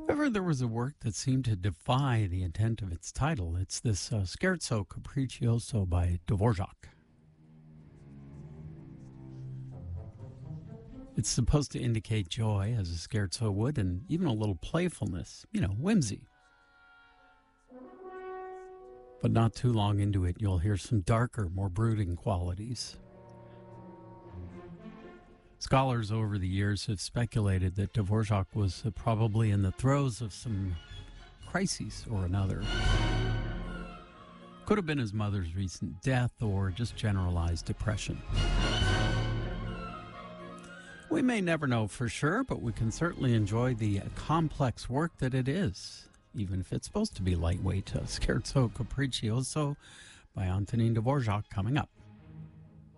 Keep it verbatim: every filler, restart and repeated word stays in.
If ever there was a work that seemed to defy the intent of its title, it's this uh, Scherzo Capriccioso by Dvorak. It's supposed to indicate joy, as a scherzo would, and even a little playfulness, you know, whimsy. But not too long into it, you'll hear some darker, more brooding qualities. Scholars over the years have speculated that Dvorak was uh, probably in the throes of some crises or another. Could have been his mother's recent death or just generalized depression. We may never know for sure, but we can certainly enjoy the complex work that it is, even if it's supposed to be lightweight. uh, Scherzo Capriccioso by Antonin Dvorak coming up.